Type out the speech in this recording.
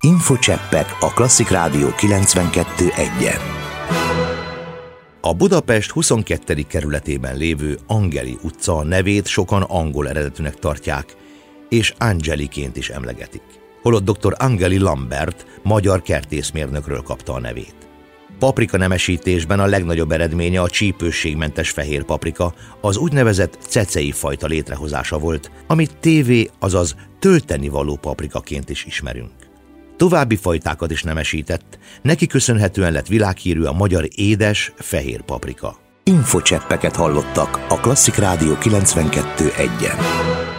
Infocseppek a Klasszik Rádió 92.1-en. A Budapest 22. kerületében lévő Angeli utca nevét sokan angol eredetűnek tartják, és Angeliként is emlegetik. Holott dr. Angeli Lambert magyar kertészmérnökről kapta a nevét. Paprika nemesítésben a legnagyobb eredménye a csípősségmentes fehér paprika, az úgynevezett cecei fajta létrehozása volt, amit tévé, azaz tölteni való paprikaként is ismerünk. További fajtákat is nemesített, neki köszönhetően lett világhírű a magyar édes fehér paprika. Infocseppeket hallottak a Klasszik Rádió 92.1-en.